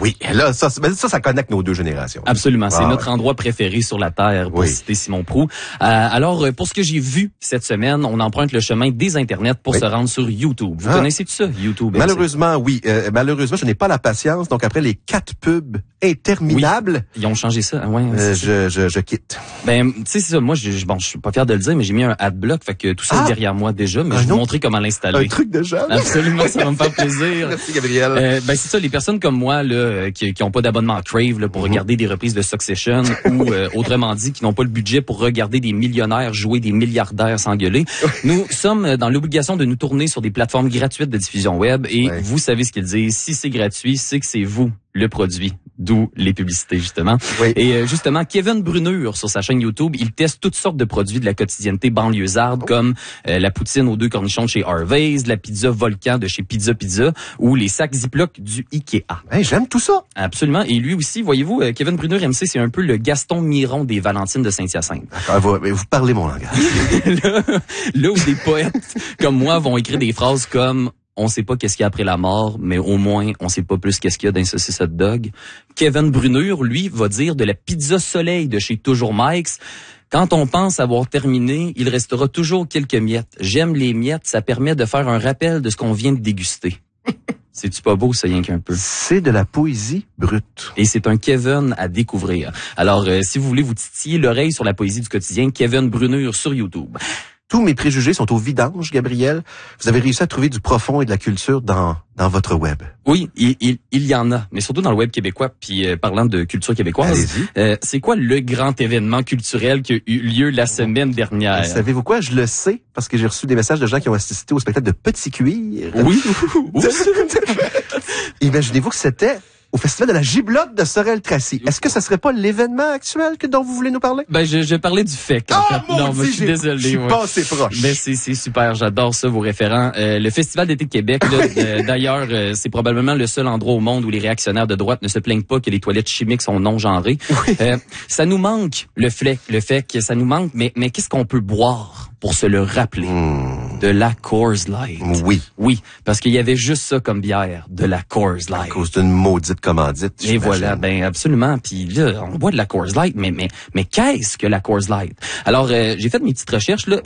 Oui, là, ça connecte nos deux générations. Absolument, c'est notre endroit préféré sur la Terre, pour citer Simon Proulx. Alors, pour ce que j'ai vu cette semaine, on emprunte le chemin des internets pour se rendre sur YouTube. Vous connaissez tout ça, YouTube? Malheureusement, oui. Malheureusement, je n'ai pas la patience. Donc, après les 4 pubs interminables... Oui, ils ont changé ça. Je quitte. Ben, tu sais, c'est ça. Moi, je suis pas fier de le dire, mais j'ai mis un adblock, fait que tout ça est derrière moi déjà, mais je vais vous montrer comment l'installer. Un truc de genre. Absolument, ça va me faire plaisir. Merci, Gabriel. Ben, c'est ça, les personnes comme moi, là, qui ont pas d'abonnement à Crave, là, pour regarder des reprises de Succession, ou, autrement dit, qui n'ont pas le budget pour regarder des millionnaires jouer des milliardaires s'engueuler. Nous sommes dans l'obligation de nous tourner sur des plateformes gratuites de diffusion web, et vous savez ce qu'ils disent. Si c'est gratuit, c'est que c'est vous le produit, d'où les publicités, justement. Oui. Et justement, Kevin Brunure, sur sa chaîne YouTube, il teste toutes sortes de produits de la quotidienneté banlieusarde, comme la poutine aux 2 cornichons de chez Harvey's, la pizza Volcan de chez Pizza Pizza, ou les sacs Ziploc du Ikea. Hey, j'aime tout ça. Absolument. Et lui aussi, voyez-vous, Kevin Brunure MC, c'est un peu le Gaston Miron des Valentines de Saint-Hyacinthe. D'accord, vous parlez mon langage. là où des poètes comme moi vont écrire des phrases comme on sait pas qu'est-ce qu'il y a après la mort, mais au moins, on sait pas plus qu'est-ce qu'il y a dans un saucisse hot dog. Kevin Brunure, lui, va dire de la pizza Soleil de chez Toujours Mike's. Quand on pense avoir terminé, il restera toujours quelques miettes. J'aime les miettes, ça permet de faire un rappel de ce qu'on vient de déguster. C'est-tu pas beau, ça, rien qu'un peu? C'est de la poésie brute. Et c'est un Kevin à découvrir. Alors, si vous voulez vous titiller l'oreille sur la poésie du quotidien, Kevin Brunure sur YouTube. Tous mes préjugés sont au vidange, Gabriel. Vous avez réussi à trouver du profond et de la culture dans votre web. Oui, il y en a, mais surtout dans le web québécois. Puis parlant de culture québécoise, c'est quoi le grand événement culturel qui a eu lieu la semaine dernière? Savez-vous quoi? Je le sais parce que j'ai reçu des messages de gens qui ont assisté au spectacle de Petit Cuir. Oui. Imaginez-vous que c'était au Festival de la Giblotte de Sorel-Tracy. Est-ce que ça serait pas l'événement actuel dont vous voulez nous parler? Ben, je parlais du FEC. Non, je suis désolé. Je suis passé proche. Ben, c'est super. J'adore ça, vos référents. Le Festival d'été de Québec, là, d'ailleurs, c'est probablement le seul endroit au monde où les réactionnaires de droite ne se plaignent pas que les toilettes chimiques sont non genrées. Oui. Ça nous manque, le FEC, ça nous manque, mais qu'est-ce qu'on peut boire pour se le rappeler? De la Coors Light. Oui. Oui, parce qu'il y avait juste ça comme bière, de la Coors Light. À cause d'une maudite commandite. Et voilà, ben absolument. Puis là, on boit de la Coors Light, mais qu'est-ce que la Coors Light? Alors, j'ai fait mes petites recherches là.